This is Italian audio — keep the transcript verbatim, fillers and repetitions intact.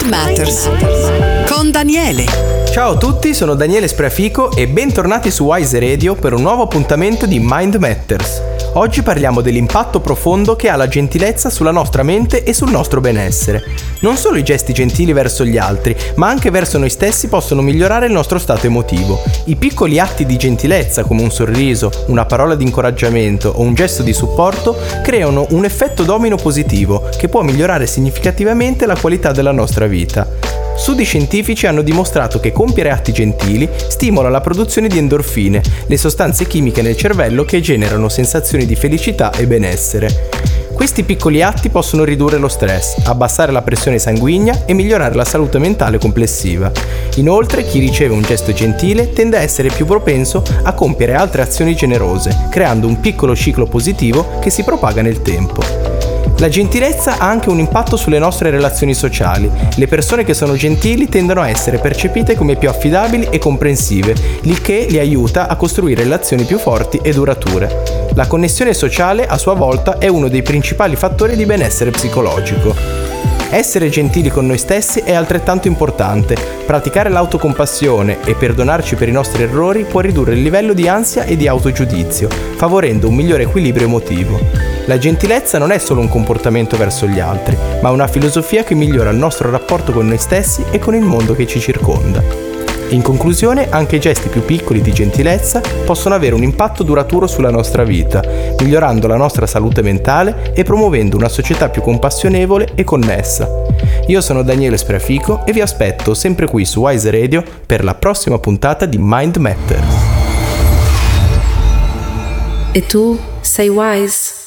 Mind Matters con Daniele. Ciao a tutti, sono Daniele Spreafico e bentornati su Wise Radio per un nuovo appuntamento di Mind Matters. Oggi parliamo dell'impatto profondo che ha la gentilezza sulla nostra mente e sul nostro benessere. Non solo i gesti gentili verso gli altri, ma anche verso noi stessi possono migliorare il nostro stato emotivo. I piccoli atti di gentilezza, come un sorriso, una parola di incoraggiamento o un gesto di supporto, creano un effetto domino positivo che può migliorare significativamente la qualità della nostra vita. Studi scientifici hanno dimostrato che compiere atti gentili stimola la produzione di endorfine, le sostanze chimiche nel cervello che generano sensazioni di felicità e benessere. Questi piccoli atti possono ridurre lo stress, abbassare la pressione sanguigna e migliorare la salute mentale complessiva. Inoltre, chi riceve un gesto gentile tende a essere più propenso a compiere altre azioni generose, creando un piccolo ciclo positivo che si propaga nel tempo. La gentilezza ha anche un impatto sulle nostre relazioni sociali. Le persone che sono gentili tendono a essere percepite come più affidabili e comprensive, il che li aiuta a costruire relazioni più forti e durature. La connessione sociale, a sua volta, è uno dei principali fattori di benessere psicologico. Essere gentili con noi stessi è altrettanto importante. Praticare l'autocompassione e perdonarci per i nostri errori può ridurre il livello di ansia e di autogiudizio, favorendo un migliore equilibrio emotivo. La gentilezza non è solo un comportamento verso gli altri, ma una filosofia che migliora il nostro rapporto con noi stessi e con il mondo che ci circonda. In conclusione, anche i gesti più piccoli di gentilezza possono avere un impatto duraturo sulla nostra vita, migliorando la nostra salute mentale e promuovendo una società più compassionevole e connessa. Io sono Daniele Spreafico e vi aspetto sempre qui su Wise Radio per la prossima puntata di Mind Matters. E tu sei wise?